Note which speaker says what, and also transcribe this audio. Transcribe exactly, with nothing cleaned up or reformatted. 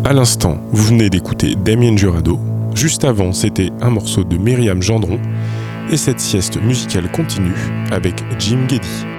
Speaker 1: À l'instant, vous venez d'écouter Damien Jurado. Juste avant, c'était un morceau de Myriam Gendron. Et cette sieste musicale continue avec Jim Geddy.